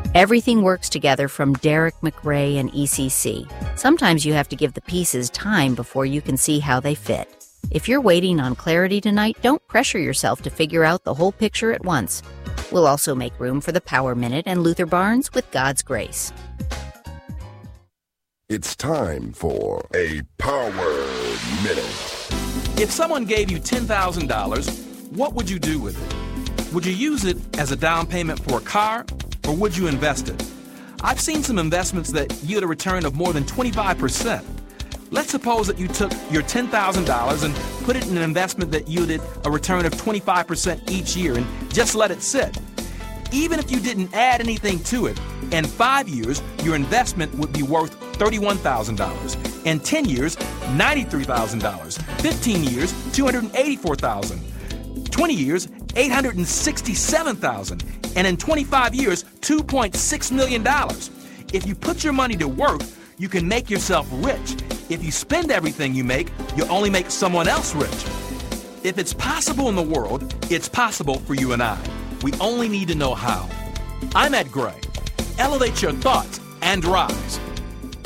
Everything works together from Derek McRae and ECC. Sometimes you have to give the pieces time before you can see how they fit. If you're waiting on clarity tonight, don't pressure yourself to figure out the whole picture at once. We'll also make room for the Power Minute and Luther Barnes with God's Grace. It's time for a Power Minute. If someone gave you $10,000, what would you do with it? Would you use it as a down payment for a car, or would you invest it? I've seen some investments that yield a return of more than 25%. Let's suppose that you took your $10,000 and put it in an investment that yielded a return of 25% each year and just let it sit. Even if you didn't add anything to it, in 5 years, your investment would be worth $31,000. In 10 years, $93,000. 15 years, $284,000. 20 years, $867,000. And in 25 years, $2.6 million. If you put your money to work, you can make yourself rich. If you spend everything you make, you'll only make someone else rich. If it's possible in the world, it's possible for you and I. We only need to know how. I'm Ed Gray. Elevate your thoughts and rise.